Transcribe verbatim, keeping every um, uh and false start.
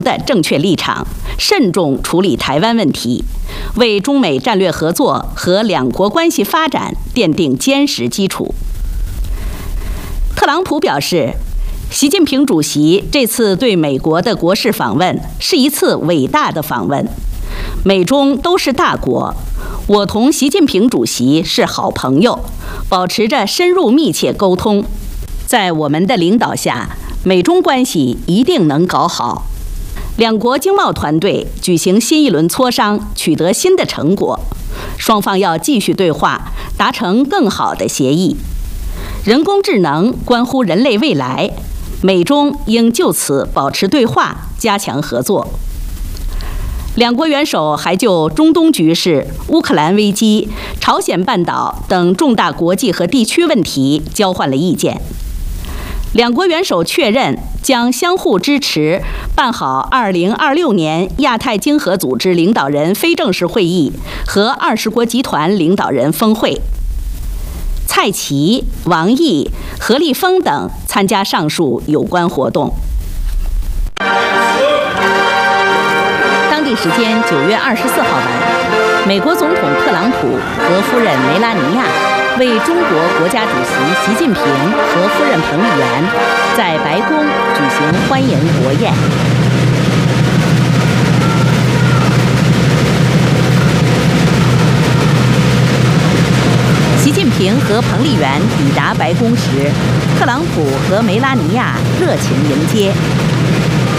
的正确立场，慎重处理台湾问题，为中美战略合作和两国关系发展奠定坚实基础。特朗普表示，习近平主席这次对美国的国事访问是一次伟大的访问。美中都是大国，我同习近平主席是好朋友，保持着深入密切沟通。在我们的领导下，美中关系一定能搞好。两国经贸团队举行新一轮磋商，取得新的成果，双方要继续对话，达成更好的协议。人工智能关乎人类未来，美中应就此保持对话，加强合作。两国元首还就中东局势、乌克兰危机、朝鲜半岛等重大国际和地区问题交换了意见。两国元首确认将相互支持办好二零二六年亚太经合组织领导人非正式会议和二十国集团领导人峰会。蔡奇、王毅、何立峰等参加上述有关活动。当地时间九月二十四号晚，美国总统特朗普和夫人梅拉尼亚为中国国家主席习近平和夫人彭丽媛在白宫举行欢迎国宴。习近平和彭丽媛抵达白宫时，特朗普和梅拉尼亚热情迎接。